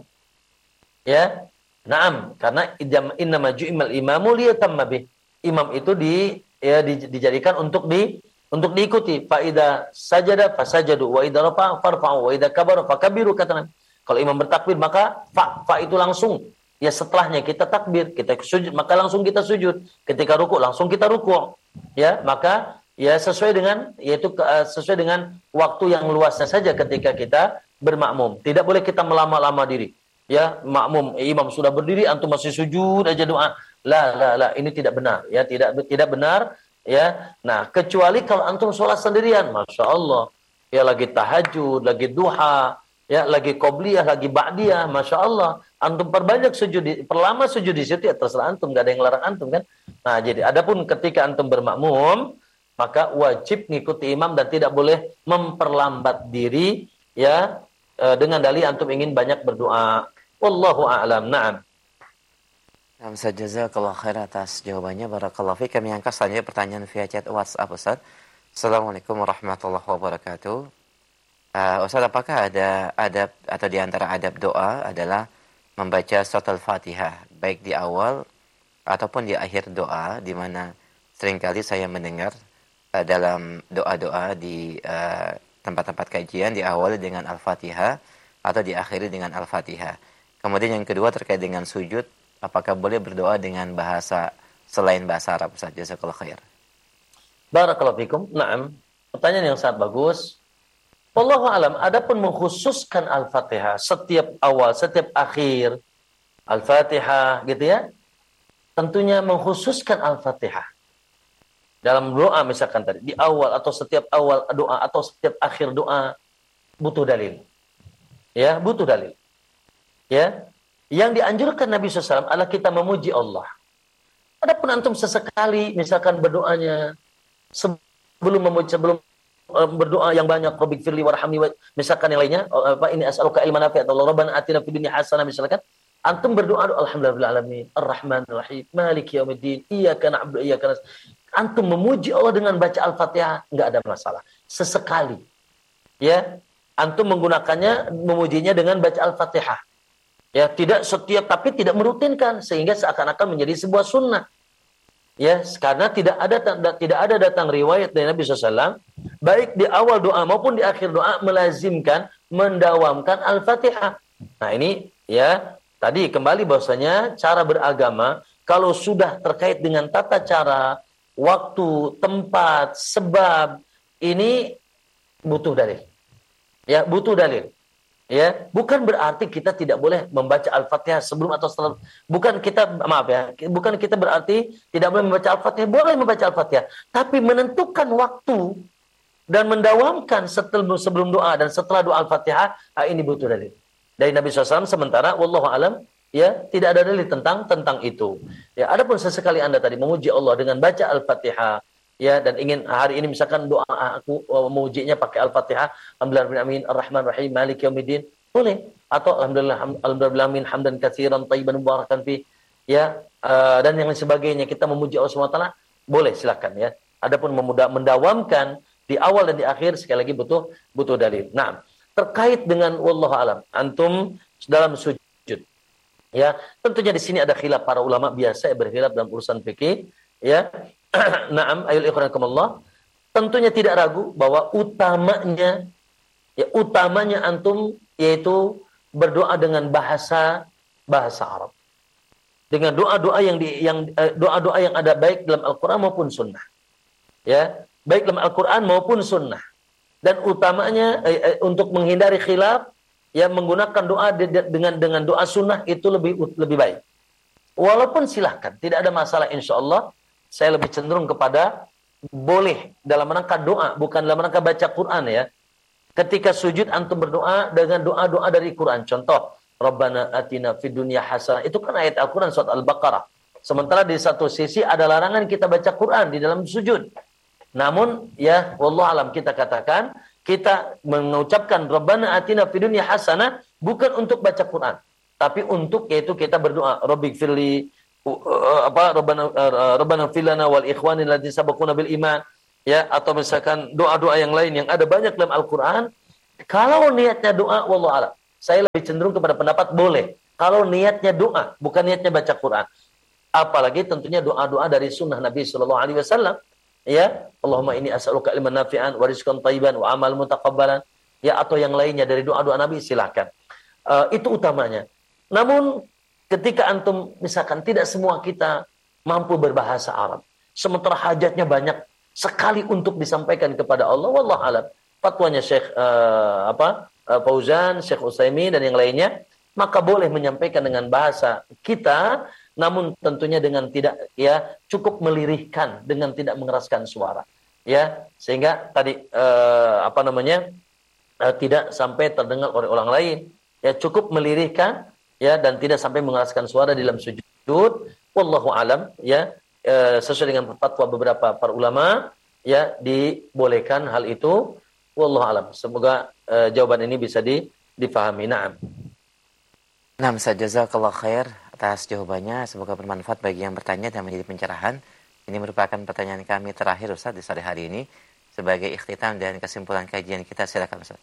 Ya, naam, karena innama ju'imal imamu liyatamma bih. Imam itu di ya di, dijadikan untuk di untuk diikuti. Fa idza sajada fasajadu wa idza rafa'a farfa'u wa idza kabara fakabbiru, kata Nabi. Kalau imam bertakbir maka fa, fa itu langsung ya setelahnya kita takbir, kita sujud maka langsung kita sujud. Ketika ruku langsung kita ruku. Ya, maka ya sesuai dengan yaitu uh, sesuai dengan waktu yang luasnya saja ketika kita bermakmum. Tidak boleh kita melama-lama diri. Ya, makmum imam sudah berdiri antum masih sujud aja doa. La la la, ini tidak benar. Ya, tidak tidak benar. Ya, nah kecuali kalau antum sholat sendirian, masya Allah, ya lagi tahajud, lagi duha, ya lagi qobliyah, lagi ba'diyah, masya Allah, antum perbanyak sujud, perlama sujud di situ ya terserah antum, nggak ada yang larang antum kan. Nah jadi, adapun ketika antum bermakmum, maka wajib ngikuti imam dan tidak boleh memperlambat diri, ya dengan dalih antum ingin banyak berdoa. Wallahu a'lam. Na'am. Nah, Ustaz, jazakallah khair atas jawabannya. Barakallahu fiik. Kami angkat selanjutnya pertanyaan via chat WhatsApp, Ustaz. Assalamualaikum warahmatullahi wabarakatuh. Uh, Ustaz, apakah ada adab atau di antara adab doa adalah membaca surat Al-Fatihah baik di awal ataupun di akhir doa, di mana seringkali saya mendengar uh, dalam doa-doa di uh, tempat-tempat kajian diawali dengan Al-Fatihah atau diakhiri dengan Al-Fatihah. Kemudian yang kedua terkait dengan sujud, apakah boleh berdoa dengan bahasa selain bahasa Arab, Ustaz? Jazakallahu khair. Barakallahu fikum. Naam. Pertanyaan yang sangat bagus. Wallahu alam, adapun mengkhususkan Al-Fatihah setiap awal, setiap akhir Al-Fatihah gitu ya. Tentunya mengkhususkan Al-Fatihah dalam doa misalkan tadi di awal atau setiap awal doa atau setiap akhir doa butuh dalil. Ya, butuh dalil. Ya. Yang dianjurkan Nabi shallallahu alaihi wasallam adalah kita memuji Allah. Adapun antum sesekali misalkan berdoanya sebelum memuji, sebelum uh, berdoa yang banyak, Rabbik firli warhamni, misalkan yang lainnya, apa ini as'aluka ilman nafi'an, Rabbana atina fid dunya hasanah, misalkan antum berdoa alhamdulillahil alamin, arrahmanir rahim, maliki yaumiddin, iyyaka na'budu wa iyyaka nasta'in. Antum memuji Allah dengan baca Al-Fatihah enggak ada masalah. Sesekali. Ya, antum menggunakannya memujinya dengan baca Al-Fatihah. Ya, tidak setiap, tapi tidak merutinkan sehingga seakan-akan menjadi sebuah sunnah. Ya, karena tidak ada tidak ada datang riwayat dari Nabi shallallahu alaihi wasallam baik di awal doa maupun di akhir doa melazimkan mendawamkan Al-Fatihah. Nah, ini ya, tadi kembali bahwasanya cara beragama kalau sudah terkait dengan tata cara, waktu, tempat, sebab, ini butuh dalil. Ya, butuh dalil. Ya, bukan berarti kita tidak boleh membaca Al-Fatihah sebelum atau setelah. Bukan kita, maaf ya, bukan kita berarti tidak boleh membaca Al-Fatihah. Boleh membaca Al-Fatihah, tapi menentukan waktu dan mendawamkan setelah, sebelum doa dan setelah doa Al-Fatihah, ini butuh dalil dari Nabi shallallahu alaihi wasallam. Sementara wallahu alam, ya tidak ada dalil tentang tentang itu. Ya, adapun sesekali Anda tadi memuji Allah dengan baca Al-Fatihah, ya, dan ingin hari ini misalkan doa aku memujinya pakai Al-Fatihah, alhamdulillahirabbil alamin arrahmanir rahim maliki yaumiddin, boleh, atau alhamdulillah alhamdulillahirabbil hamdan katsiran thayyiban mubarakan fi, ya, uh, dan yang sebagainya, kita memuji Allah Subhanahu wa taala, boleh, silakan ya. Adapun memudah mendawamkan di awal dan di akhir, sekali lagi butuh butuh dalil. Nah, terkait dengan wallahu alam, antum dalam sujud, ya, tentunya di sini ada khilaf para ulama, biasa ya, berkhilaf dalam urusan fikih, ya. Naam, ayul ikhwanakumullah. Tentunya tidak ragu bahwa utamanya ya utamanya antum yaitu berdoa dengan bahasa bahasa Arab. Dengan doa-doa yang di yang doa-doa yang ada baik dalam Al-Qur'an maupun sunnah. Ya, baik dalam Al-Qur'an maupun sunnah. Dan utamanya eh, eh, untuk menghindari khilaf, ya menggunakan doa dengan dengan doa sunnah itu lebih lebih baik. Walaupun silahkan, tidak ada masalah insyaallah. Saya lebih cenderung kepada boleh dalam rangka doa, bukan dalam rangka baca Quran ya. Ketika sujud antum berdoa dengan doa-doa dari Quran. Contoh, Rabbana atina fid dunya hasanah. Itu kan ayat Al-Quran surat Al-Baqarah. Sementara di satu sisi ada larangan kita baca Quran di dalam sujud. Namun ya wallahu alam, kita katakan kita mengucapkan Rabbana atina fid dunya hasanah bukan untuk baca Quran, tapi untuk yaitu kita berdoa Rabbighfirli uh, apa Rabbana uh, Rabbana fil lana wal ikhwanil ladzina sabaquna bil iman, ya, atau misalkan doa-doa yang lain yang ada banyak dalam Al-Qur'an. Kalau niatnya doa, wallahu a'lam. Saya lebih cenderung kepada pendapat boleh. Kalau niatnya doa, bukan niatnya baca Quran. Apalagi tentunya doa-doa dari sunnah Nabi Sallallahu Alaihi Wasallam. Ya, Allahumma inni as'aluka ilman nafi'an wa rizqan thayyiban wa amal mutaqabbalan. Ya, atau yang lainnya dari doa-doa Nabi, silakan. Uh, itu utamanya. Namun ketika antum misalkan tidak semua kita mampu berbahasa Arab, sementara hajatnya banyak sekali untuk disampaikan kepada Allah, wallahu a'lam. Fatwanya Syekh uh, apa uh, Fauzan, Syekh Utsaimin dan yang lainnya, maka boleh menyampaikan dengan bahasa kita, namun tentunya dengan tidak, ya, cukup melirihkan dengan tidak mengeraskan suara, ya, sehingga tadi uh, apa namanya uh, tidak sampai terdengar oleh orang lain, ya, cukup melirihkan, ya, dan tidak sampai mengeraskan suara dalam sujud. Wallahu alam, ya, uh, sesuai dengan fatwa beberapa para ulama, ya, dibolehkan hal itu. Wallahu alam. Semoga uh, jawaban ini bisa di, difahami. Naam. Nah, jazakallah khair atas jawabannya. Semoga bermanfaat bagi yang bertanya dan menjadi pencerahan. Ini merupakan pertanyaan kami terakhir, Ustaz, di sore hari ini. Sebagai ikhtitam dan kesimpulan kajian kita, silakan, Ustaz.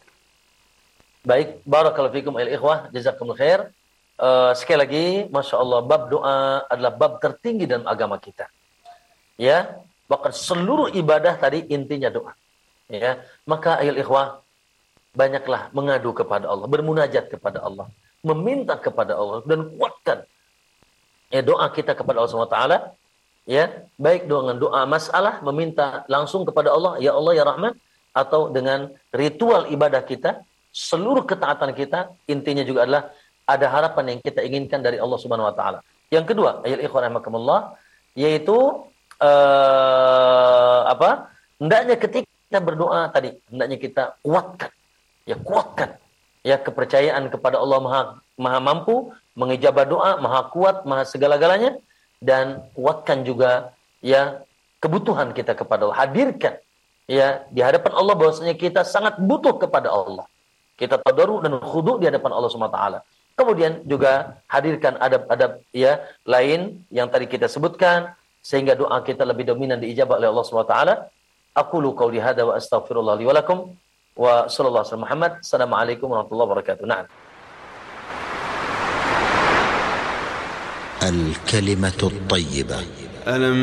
Baik, barakallahu fikum ayol ikhwah, jazakumullah khair. Uh, sekali lagi, Masya Allah, bab doa adalah bab tertinggi dalam agama kita. Ya, bahkan seluruh ibadah tadi intinya doa. Ya, maka ayol ikhwah, banyaklah mengadu kepada Allah, bermunajat kepada Allah, meminta kepada Allah, dan kuatkan, ya, doa kita kepada Allah subhanahu wa taala, ya, baik dengan doa masalah, meminta langsung kepada Allah, ya Allah ya Rahman, atau dengan ritual ibadah kita, seluruh ketaatan kita, intinya juga adalah ada harapan yang kita inginkan dari Allah subhanahu wa taala. Yang kedua, ayol ikhwah rahimakumullah, yaitu uh, apa? Hendaknya ketika kita berdoa tadi, hendaknya kita kuatkan, ya, kuatkan, ya, kepercayaan kepada Allah maha, maha mampu mengijabah doa, maha kuat, maha segala-galanya, dan kuatkan juga, ya, kebutuhan kita kepada Allah. Hadirkan, ya, di hadapan Allah bahwasanya kita sangat butuh kepada Allah. Kita tadarru dan khudu di hadapan Allah subhanahu wa taala. Kemudian juga hadirkan adab-adab, ya, lain yang tadi kita sebutkan, sehingga doa kita lebih dominan diijabah oleh Allah subhanahu wa taala. Aqulu qawli hadza wa astaghfirullah li wa lakum wa sallallahu alaihi wasallam Muhammad. Assalamualaikum warahmatullahi wabarakatuh. Na'am. الكلمة الطيبة. ألم